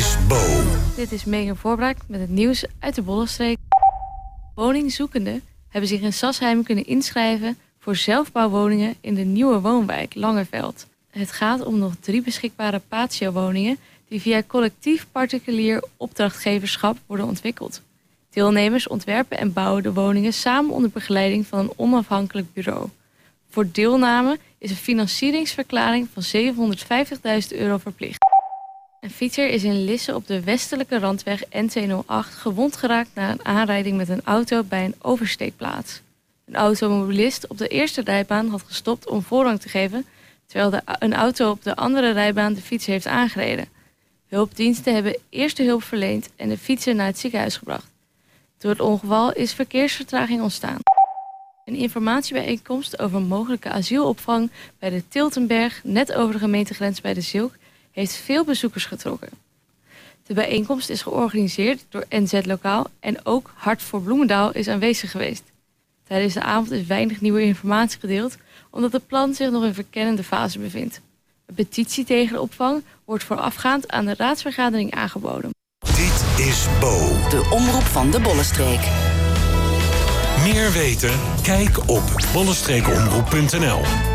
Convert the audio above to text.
is Bo. Dit is Megan Voorbraak met het nieuws uit de Bollenstreek. Woningzoekenden hebben zich in Sassheim kunnen inschrijven voor zelfbouwwoningen in de nieuwe woonwijk Langerveld. Het gaat om nog 3 beschikbare patio-woningen die via collectief particulier opdrachtgeverschap worden ontwikkeld. Deelnemers ontwerpen en bouwen de woningen samen onder begeleiding van een onafhankelijk bureau. Voor deelname is een financieringsverklaring van €750.000 verplicht. Een fietser is in Lisse op de westelijke randweg N208 gewond geraakt na een aanrijding met een auto bij een oversteekplaats. Een automobilist op de eerste rijbaan had gestopt om voorrang te geven, terwijl een auto op de andere rijbaan de fietser heeft aangereden. Hulpdiensten hebben eerste hulp verleend en de fietser naar het ziekenhuis gebracht. Door het ongeval is verkeersvertraging ontstaan. Een informatiebijeenkomst over mogelijke asielopvang bij de Tiltenberg, net over de gemeentegrens bij de Zilk, heeft veel bezoekers getrokken. De bijeenkomst is georganiseerd door NZ Lokaal en ook Hart voor Bloemendaal is aanwezig geweest. Tijdens de avond is weinig nieuwe informatie gedeeld, omdat het plan zich nog in verkennende fase bevindt. Een petitie tegen de opvang wordt voorafgaand aan de raadsvergadering aangeboden. Dit is Bo. De omroep van de Bollenstreek. Meer weten? Kijk op bollenstreekomroep.nl.